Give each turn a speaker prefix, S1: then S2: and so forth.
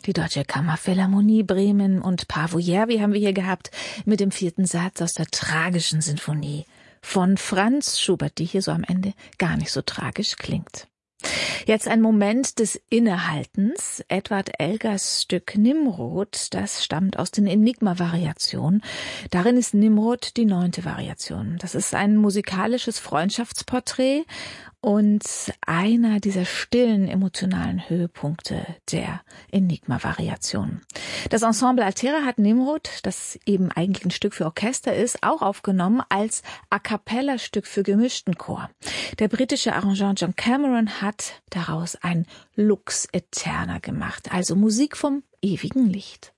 S1: Die Deutsche Kammerphilharmonie Bremen und Paavo Järvi haben wir hier gehabt mit dem 4. Satz aus der tragischen Sinfonie von Franz Schubert, die hier so am Ende gar nicht so tragisch klingt. Jetzt ein Moment des Innehaltens. Edward Elgars Stück Nimrod, das stammt aus den Enigma-Variationen. Darin ist Nimrod die 9. Variation. Das ist ein musikalisches Freundschaftsporträt und einer dieser stillen emotionalen Höhepunkte der Enigma-Variation. Das Ensemble Altera hat Nimrod, das eben eigentlich ein Stück für Orchester ist, auch aufgenommen als A-cappella-Stück für gemischten Chor. Der britische Arrangeur John Cameron hat daraus ein Lux Aeterna gemacht, also Musik vom ewigen Licht.